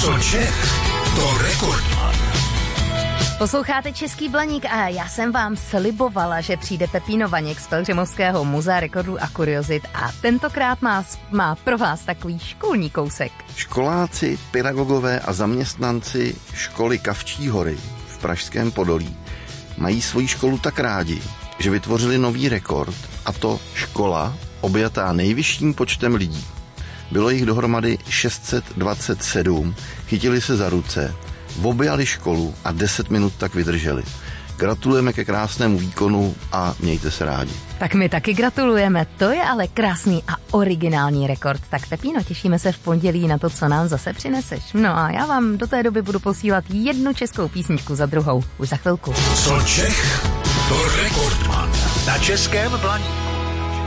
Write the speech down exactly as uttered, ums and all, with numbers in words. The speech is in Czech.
Co Čech, to Rekordman. Posloucháte Český Blaník a já jsem vám slibovala, že přijde Pepíno Vaněk z Pelhřimovského muzea rekordů a kuriozit a tentokrát má, má pro vás takový školní kousek. Školáci, pedagogové a zaměstnanci školy Kavčí hory v Pražském Podolí mají svoji školu tak rádi, že vytvořili nový rekord, a to škola objatá nejvyšším počtem lidí. Bylo jich dohromady šest set dvacet sedm, chytili se za ruce, objali školu a deset minut tak vydrželi. Gratulujeme ke krásnému výkonu a mějte se rádi. Tak my taky gratulujeme, to je ale krásný a originální rekord. Tak Pepíno, těšíme se v pondělí na to, co nám zase přineseš. No a já vám do té doby budu posílat jednu českou písničku za druhou, už za chvilku. Co Čech, to Rekordman na Českém Blaníku.